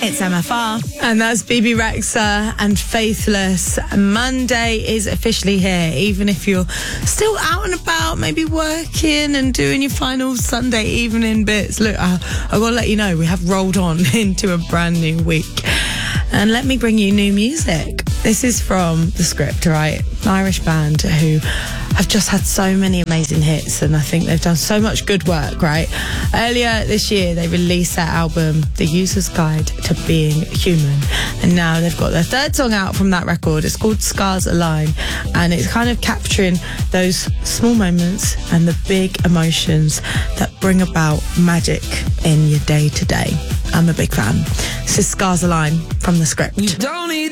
It's MFR. And that's BB Rexa and Faithless. Monday is officially here, even if you're still out and about, maybe working and doing your final Sunday evening bits. Look, I've got to let you know, we have rolled on into a brand new week. And let me bring you new music. This is from The Script, right? An Irish band who have just had so many amazing hits, and I think they've done so much good work, right? Earlier this year, they released their album, The User's Guide to Being Human, and now they've got their third song out from that record. It's called Scars Align, and it's kind of capturing those small moments and the big emotions that bring about magic in your day-to-day. I'm a big fan. This is Scars Align from The Script. You don't need